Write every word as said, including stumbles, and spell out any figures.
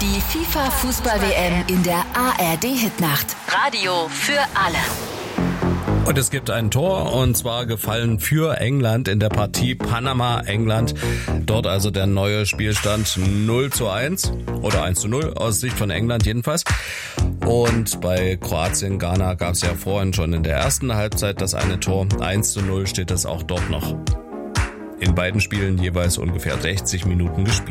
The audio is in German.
Die FIFA-Fußball-W M in der A R D-Hitnacht. Radio für alle. Und es gibt ein Tor, und zwar gefallen für England in der Partie Panama-England. Dort also der neue Spielstand null zu eins oder eins zu null aus Sicht von England jedenfalls. Und bei Kroatien-Ghana gab es ja vorhin schon in der ersten Halbzeit das eine Tor. eins zu null steht es auch dort noch. In beiden Spielen jeweils ungefähr sechzig Minuten gespielt.